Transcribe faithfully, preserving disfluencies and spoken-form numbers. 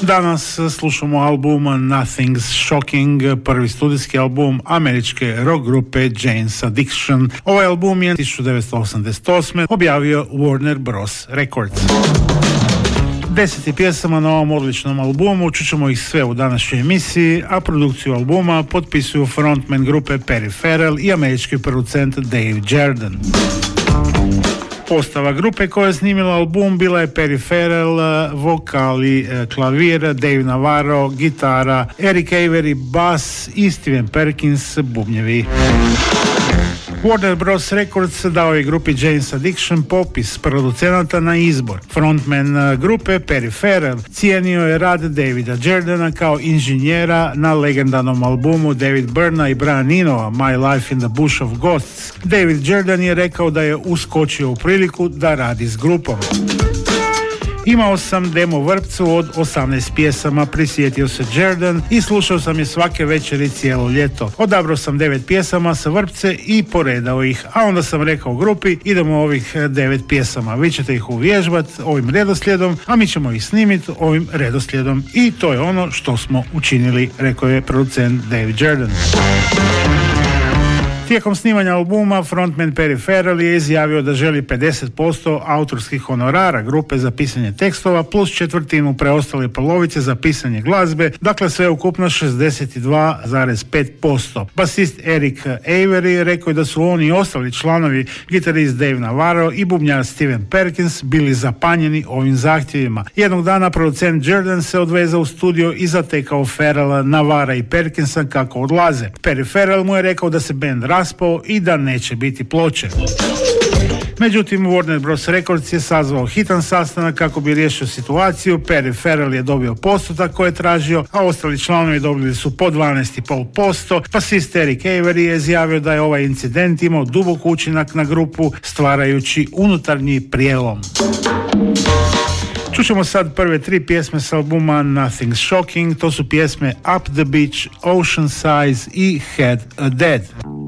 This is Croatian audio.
Danas slušamo album Nothing's Shocking, prvi studijski album američke rock grupe Jane's Addiction. Ovaj album je tisuću devetsto osamdeset osme objavio Warner Bros. Records. Deseti pjesama na ovom odličnom albumu, čućemo ih sve u današnjoj emisiji, a produkciju albuma potpisuju frontman grupe Perry Farrell i američki producent Dave Jerden. Postava grupe koja je snimila album bila je Perry Farrell, vokali, klavir, Dave Navarro, gitara, Eric Avery, bas i Steven Perkins, bubnjevi. Warner Bros. Records dao je grupi Jane's Addiction popis producenata na izbor. Frontman grupe Perry Farrell cijenio je rad Davida Jerdana kao inženjera na legendarnom albumu David Byrna i Brian Enova My Life in the Bush of Ghosts. David Jerdan je rekao da je uskočio u priliku da radi s grupom. Imao sam demo vrpcu od osamnaest pjesama, prisjetio se Jerdan, i slušao sam je svake večeri cijelo ljeto. Odabrao sam devet pjesama sa vrpce i poredao ih, a onda sam rekao grupi idemo ovih devet pjesama, vi ćete ih uvježbat ovim redoslijedom, a mi ćemo ih snimiti ovim redoslijedom, i to je ono što smo učinili, rekao je producent Dave Jerdan. Tijekom snimanja albuma frontman Perry Farrell je izjavio da želi pedeset posto autorskih honorara grupe za pisanje tekstova plus četvrtinu preostale polovice za pisanje glazbe, dakle sve ukupno šezdeset dva zarez pet posto. Basist Eric Avery rekao je da su oni i ostali članovi, gitarist Dave Navarro i bubnjar Steven Perkins, bili zapanjeni ovim zahtjevima. Jednog dana producent Jerdan se odvezao u studio i zatekao Farrella, Navarra i Perkinsa kako odlaze. Perry Farrell mu je rekao da se band raspao i da neće biti ploče. Međutim, Warner Bros. Records je sazvao hitan sastanak kako bi riješio situaciju. Perry Farrell je dobio postotak koje je tražio, a ostali članovi dobili su po dvanaest zarez pet posto. Basist Eric Avery je izjavio da je ovaj incident imao dubok učinak na grupu, stvarajući unutarnji prijelom. Čućemo sad prve tri pjesme s albuma Nothing's Shocking, to su pjesme Up the Beach, Ocean Size i Had a Dad.